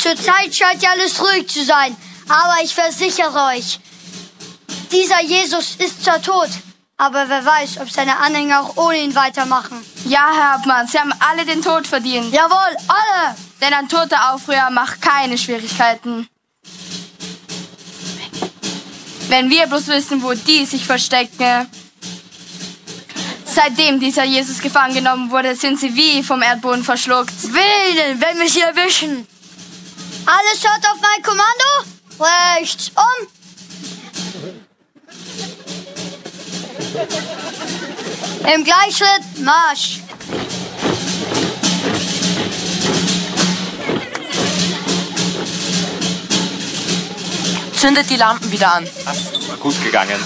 Zurzeit scheint ja alles ruhig zu sein. Aber ich versichere euch, dieser Jesus ist zwar tot, aber wer weiß, ob seine Anhänger auch ohne ihn weitermachen. Ja, Herr Hauptmann, Sie haben alle den Tod verdient. Jawohl, alle! Denn ein toter Aufrührer macht keine Schwierigkeiten. Wenn wir bloß wissen, wo die sich verstecken. Seitdem dieser Jesus gefangen genommen wurde, sind sie wie vom Erdboden verschluckt. Willen, wenn wir sie erwischen. Alles schaut auf mein Kommando. Rechts um. Im Gleichschritt Marsch. Zündet die Lampen wieder an. Das ist mal gut gegangen.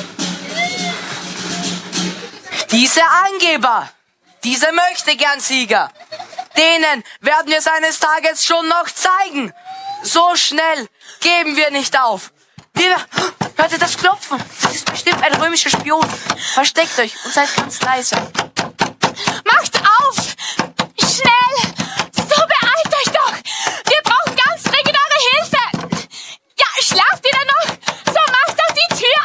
Diese Angeber, diese Möchtegern-Sieger, denen werden wir seines Tages schon noch zeigen. So schnell geben wir nicht auf. Hört ihr das Klopfen? Das ist bestimmt ein römischer Spion. Versteckt euch und seid ganz leise. Macht auf! Schnell! So beeilt euch doch! Wir brauchen ganz dringend eure Hilfe! Ja, schlaft ihr denn noch? So, macht doch die Tür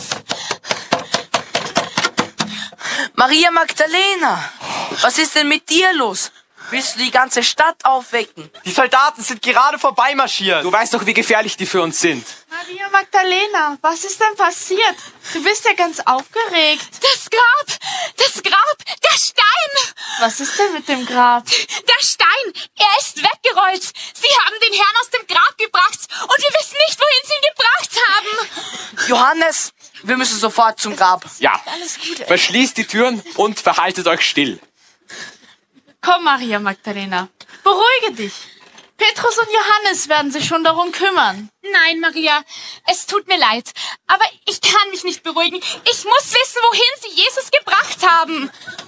auf! Maria Magdalena, was ist denn mit dir los? Willst du die ganze Stadt aufwecken? Die Soldaten sind gerade vorbeimarschiert. Du weißt doch, wie gefährlich die für uns sind. Maria Magdalena, was ist denn passiert? Du bist ja ganz aufgeregt. Das Grab! Das Grab! Der Stein! Was ist denn mit dem Grab? Der Stein! Er ist weggerollt! Sie haben den Herrn aus dem Grab gebracht und wir wissen nicht, wohin sie ihn gebracht haben! Johannes, wir müssen sofort zum Grab. Ja, verschließt die Türen und verhaltet euch still. Komm, Maria Magdalena, beruhige dich. Petrus und Johannes werden sich schon darum kümmern. Nein, Maria, es tut mir leid, aber ich kann mich nicht beruhigen. Ich muss wissen, wohin sie Jesus gebracht haben.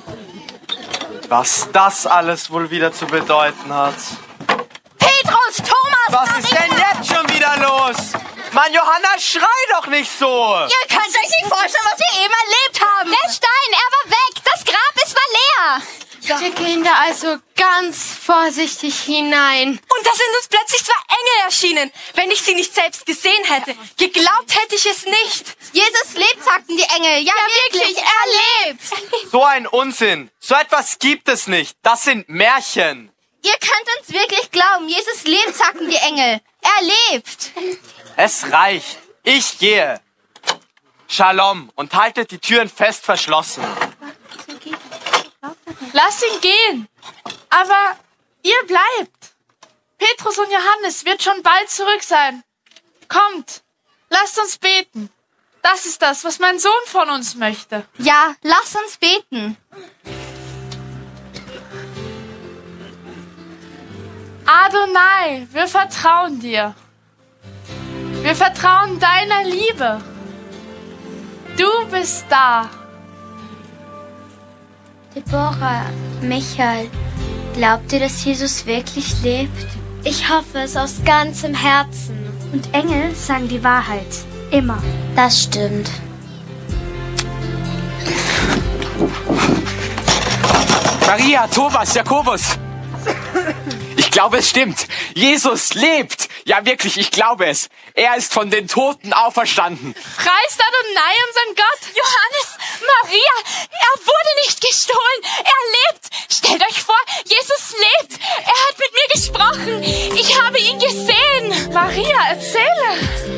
Was das alles wohl wieder zu bedeuten hat. Petrus, Thomas, Was ist denn jetzt schon wieder los? Mann, Johanna, schrei doch nicht so! Ihr könnt euch nicht vorstellen, was wir eben erlebt haben. Der Stein, er war weg. Das Grab, es war leer. Wir gehen da also ganz vorsichtig hinein. Und da sind uns plötzlich zwei Engel erschienen. Wenn ich sie nicht selbst gesehen hätte, geglaubt hätte ich es nicht. Jesus lebt, sagten die Engel. Ja, wirklich, er lebt. So ein Unsinn. So etwas gibt es nicht. Das sind Märchen. Ihr könnt uns wirklich glauben. Jesus lebt, sagten die Engel. Er lebt. Es reicht. Ich gehe. Shalom und haltet die Türen fest verschlossen. Lass ihn gehen. Aber ihr bleibt. Petrus und Johannes wird schon bald zurück sein. Kommt, lasst uns beten. Das ist das, was mein Sohn von uns möchte. Ja, lass uns beten. Adonai, wir vertrauen dir. Wir vertrauen deiner Liebe. Du bist da. Deborah, Michael, glaubt ihr, dass Jesus wirklich lebt? Ich hoffe es aus ganzem Herzen. Und Engel sagen die Wahrheit. Immer. Das stimmt. Maria, Thomas, Jakobus. Ich glaube, es stimmt. Jesus lebt. Ja, wirklich, ich glaube es. Er ist von den Toten auferstanden. Preist Adonai, unseren Gott. Johannes, Maria, er wurde nicht gestohlen. Er lebt. Stellt euch vor, Jesus lebt. Er hat mit mir gesprochen. Ich habe ihn gesehen. Maria, erzähle.